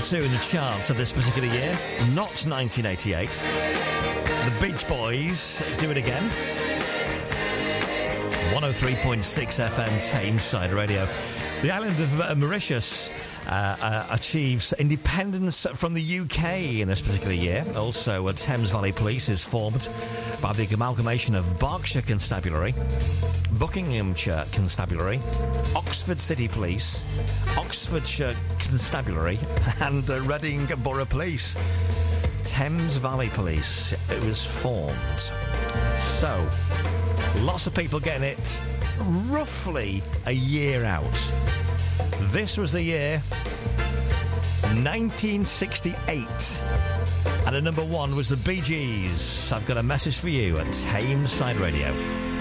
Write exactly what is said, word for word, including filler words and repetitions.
two in the charts of this particular year, not nineteen eighty-eight. The Beach Boys do it again. one oh three point six F M Tameside Radio. The island of uh, Mauritius uh, uh, achieves independence from the U K in this particular year. Also, uh, Thames Valley Police is formed by the amalgamation of Berkshire Constabulary, Buckinghamshire Constabulary, Oxford City Police, Oxfordshire Constabulary, and uh, Reading Borough Police. Thames Valley Police, it was formed. So, lots of people getting it roughly a year out. This was the year nineteen sixty-eight. And at number one was the Bee Gees. I've got a message for you at Tameside Radio.